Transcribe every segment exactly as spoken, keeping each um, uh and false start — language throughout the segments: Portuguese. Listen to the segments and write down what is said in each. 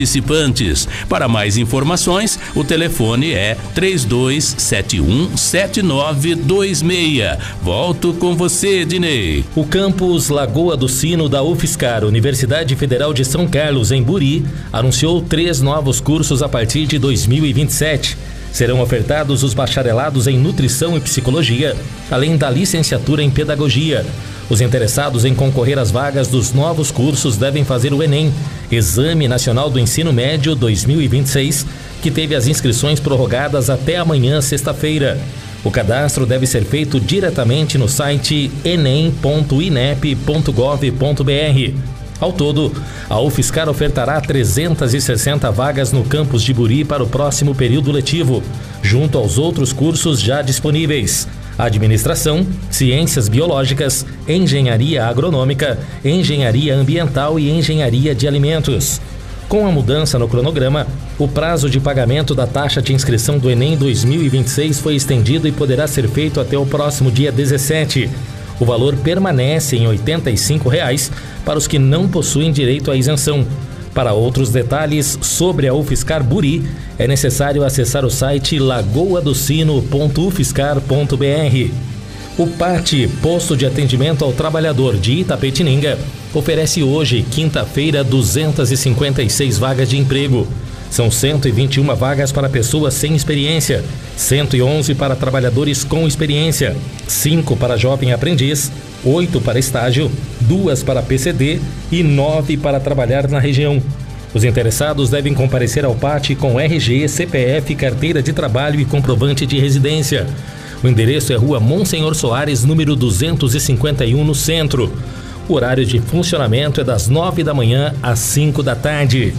participantes. Para mais informações, o telefone é três dois sete um sete nove dois seis. Volto com você, Dinei. O campus Lagoa do Sino da UFSCar, Universidade Federal de São Carlos, em Buri, anunciou três novos cursos a partir de dois mil e vinte e sete. Serão ofertados os bacharelados em Nutrição e Psicologia, além da licenciatura em Pedagogia. Os interessados em concorrer às vagas dos novos cursos devem fazer o Enem, Exame Nacional do Ensino Médio dois mil e vinte e seis, que teve as inscrições prorrogadas até amanhã, sexta-feira. O cadastro deve ser feito diretamente no site enem ponto inep ponto gov ponto br. Ao todo, a UFSCar ofertará trezentas e sessenta vagas no campus de Buri para o próximo período letivo, junto aos outros cursos já disponíveis: Administração, Ciências Biológicas, Engenharia Agronômica, Engenharia Ambiental e Engenharia de Alimentos. Com a mudança no cronograma, o prazo de pagamento da taxa de inscrição do Enem dois mil e vinte e seis foi estendido e poderá ser feito até o próximo dia dezessete. O valor permanece em oitenta e cinco reais para os que não possuem direito à isenção. Para outros detalhes sobre a UFSCar Buri, é necessário acessar o site lagoa do sino ponto ufscar ponto br. O PAT, Posto de Atendimento ao Trabalhador de Itapetininga, oferece hoje, quinta-feira, duzentas e cinquenta e seis vagas de emprego. São cento e vinte e uma vagas para pessoas sem experiência, cento e onze para trabalhadores com experiência, cinco para jovem aprendiz, oito para estágio, duas para P C D e nove para trabalhar na região. Os interessados devem comparecer ao PAT com R G, C P F, carteira de trabalho e comprovante de residência. O endereço é Rua Monsenhor Soares, número duzentos e cinquenta e um, no centro. O horário de funcionamento é das nove da manhã às cinco da tarde.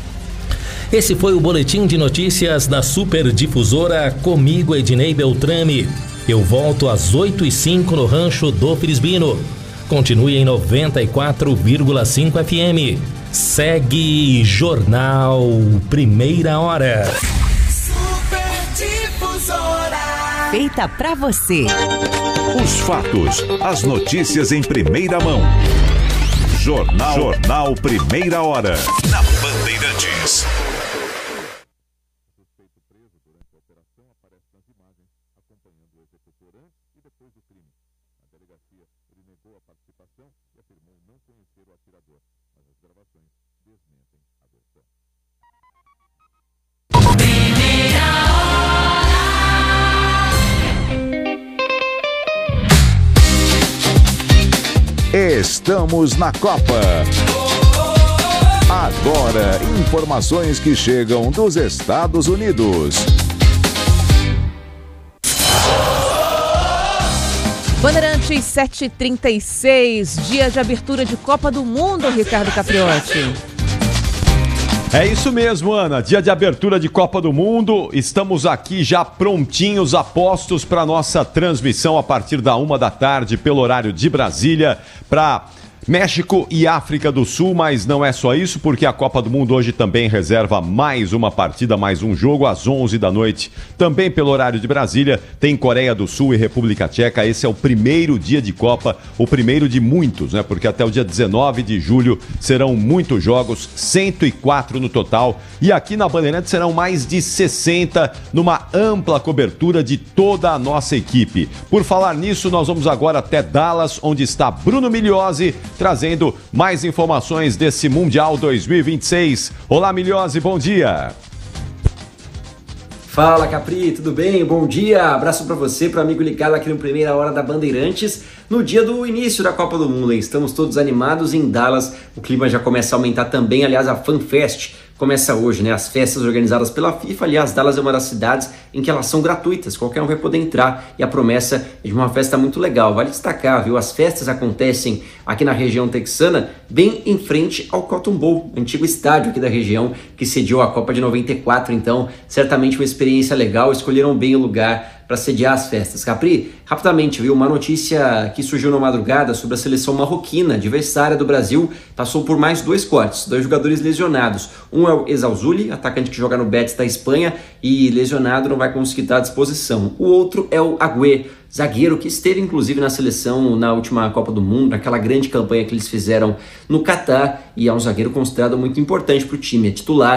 Esse foi o Boletim de Notícias da Super Difusora, comigo, Ednei Beltrame. Eu volto às oito e cinco no Rancho do Frisbino. Continue em noventa e quatro vírgula cinco F M. Segue Jornal Primeira Hora. Super Difusora. Feita pra você. Os fatos, as notícias em primeira mão. Jornal, Jornal Primeira Hora. Na Bandeirantes. Estamos na Copa. Agora, informações que chegam dos Estados Unidos. Bandeirantes sete e trinta e seis, dia de abertura de Copa do Mundo, Ricardo Capriotti. É isso mesmo, Ana. Dia de abertura de Copa do Mundo. Estamos aqui já prontinhos, apostos para nossa transmissão a partir da uma da tarde, pelo horário de Brasília, para México e África do Sul, mas não é só isso, porque a Copa do Mundo hoje também reserva mais uma partida, mais um jogo às onze da noite, também pelo horário de Brasília. Tem Coreia do Sul e República Tcheca. Esse é o primeiro dia de Copa, o primeiro de muitos, né? Porque até o dia dezenove de julho serão muitos jogos, cento e quatro no total, e aqui na Bandeirantes serão mais de sessenta, numa ampla cobertura de toda a nossa equipe. Por falar nisso, nós vamos agora até Dallas, onde está Bruno Migliozzi, trazendo mais informações desse Mundial dois mil e vinte e seis. Olá, Migliozzi, bom dia. Fala, Capri, tudo bem? Bom dia, abraço para você, para o amigo ligado aqui no Primeira Hora da Bandeirantes, no dia do início da Copa do Mundo, hein? Estamos todos animados em Dallas, o clima já começa a aumentar também. Aliás, a FanFest começa hoje, né? As festas organizadas pela FIFA. Aliás, Dallas é uma das cidades em que elas são gratuitas, qualquer um vai poder entrar, e a promessa é de uma festa muito legal. Vale destacar, viu? As festas acontecem aqui na região texana, bem em frente ao Cotton Bowl, antigo estádio aqui da região que sediou a Copa de noventa e quatro. Então, certamente uma experiência legal. Escolheram bem o lugar para sediar as festas. Capri, rapidamente, viu? Uma notícia que surgiu na madrugada sobre a seleção marroquina, adversária do Brasil, passou por mais dois cortes, dois jogadores lesionados. Um é o Ezalzouli, atacante que joga no Betis da Espanha e lesionado, não vai conseguir estar à disposição. O outro é o Agüé, zagueiro que esteve inclusive na seleção na última Copa do Mundo, naquela grande campanha que eles fizeram no Catar, e é um zagueiro considerado muito importante para o time, é titular